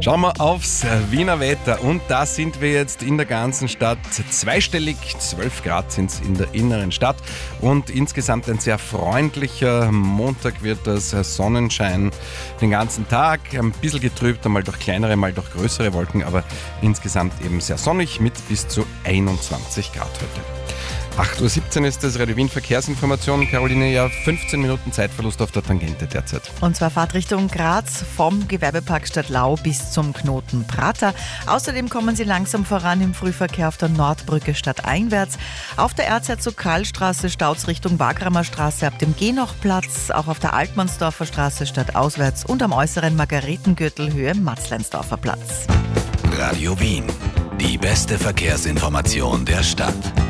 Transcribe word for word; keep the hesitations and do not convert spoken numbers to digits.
Schauen wir aufs Wiener Wetter und da sind wir jetzt in der ganzen Stadt zweistellig, zwölf Grad sind es in der inneren Stadt und insgesamt ein sehr freundlicher Montag wird das, Sonnenschein den ganzen Tag, ein bisschen getrübt, einmal durch kleinere, mal durch größere Wolken, aber insgesamt eben sehr sonnig mit bis zu einundzwanzig Grad heute. acht Uhr siebzehn ist das Radio Wien Verkehrsinformation. Caroline, ja, fünfzehn Minuten Zeitverlust auf der Tangente derzeit. Und zwar Fahrtrichtung Graz vom Gewerbepark Stadtlau bis zum Knoten Prater. Außerdem kommen Sie langsam voran im Frühverkehr auf der Nordbrücke stadteinwärts. Auf der Erzherzog-Karl-Straße staut's Richtung Wagramer Straße ab dem Genochplatz. Auch auf der Altmannsdorfer Straße stadtauswärts und am äußeren Margaretengürtel Höhe Matzleinsdorfer Platz. Radio Wien, die beste Verkehrsinformation der Stadt.